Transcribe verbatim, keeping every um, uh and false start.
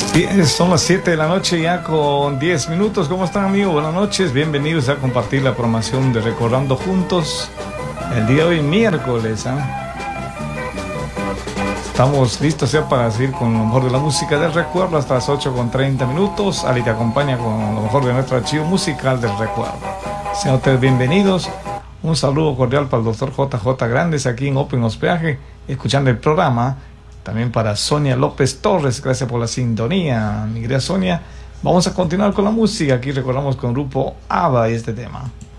Bien, son las siete de la noche ya con diez minutos. ¿Cómo están, amigos? Buenas noches. Bienvenidos a compartir la programación de Recordando Juntos. El día de hoy, miércoles. ¿eh? Estamos listos ya para seguir con lo mejor de la música del recuerdo hasta las ocho con treinta minutos. Ali te acompaña con lo mejor de nuestro archivo musical del recuerdo. Sean ustedes bienvenidos. Un saludo cordial para el doctor J J Grandes aquí en Open Hospedaje, escuchando el programa. También para Sonia López Torres, gracias por la sintonía, mi querida Sonia. Vamos a continuar con la música. Aquí recordamos con el grupo ABBA y este tema.